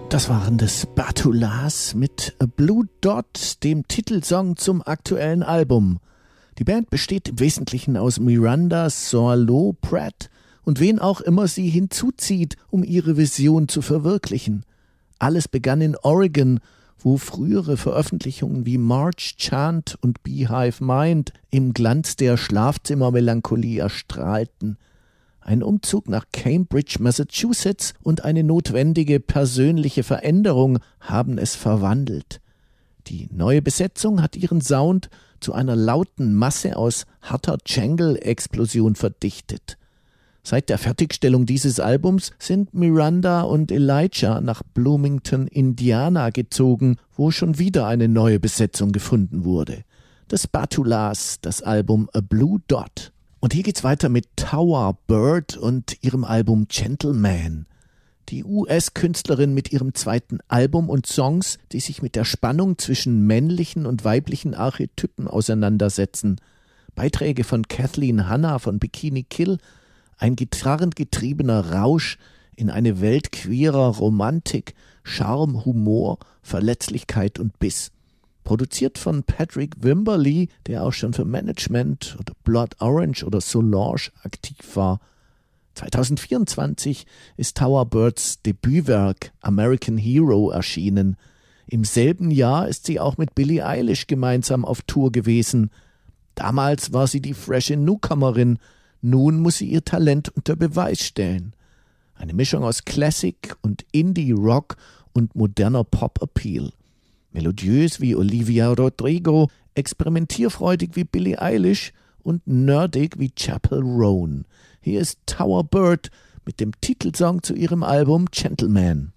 Das waren die Spatulas mit A Blue Dot, dem Titelsong zum aktuellen Album. Die Band besteht im Wesentlichen aus Miranda Sorlow Pratt und wen auch immer sie hinzuzieht, um ihre Vision zu verwirklichen. Alles begann in Oregon, wo frühere Veröffentlichungen wie March Chant und Beehive Mind im Glanz der Schlafzimmermelancholie erstrahlten. Ein Umzug nach Cambridge, Massachusetts und eine notwendige persönliche Veränderung haben es verwandelt. Die neue Besetzung hat ihren Sound zu einer lauten Masse aus harter Jangle-Explosion verdichtet. Seit der Fertigstellung dieses Albums sind Miranda und Elijah nach Bloomington, Indiana gezogen, wo schon wieder eine neue Besetzung gefunden wurde. The Spatulas, das Album A Blue Dot. Und hier geht's weiter mit Tower Bird und ihrem Album Gentleman. Die US-Künstlerin mit ihrem zweiten Album und Songs, die sich mit der Spannung zwischen männlichen und weiblichen Archetypen auseinandersetzen. Beiträge von Kathleen Hanna von Bikini Kill, ein gitarrengetriebener Rausch in eine Welt queerer Romantik, Charme, Humor, Verletzlichkeit und Biss. Produziert von Patrick Wimberly, der auch schon für Management oder Blood Orange oder Solange aktiv war. 2024 ist Tower Birds Debütwerk American Hero erschienen. Im selben Jahr ist sie auch mit Billie Eilish gemeinsam auf Tour gewesen. Damals war sie die frische Newcomerin, nun muss sie ihr Talent unter Beweis stellen. Eine Mischung aus Classic und Indie-Rock und moderner Pop-Appeal. Melodiös wie Olivia Rodrigo, experimentierfreudig wie Billie Eilish und nerdig wie Chappell Roan. Hier ist Tower Bird mit dem Titelsong zu ihrem Album Gentleman.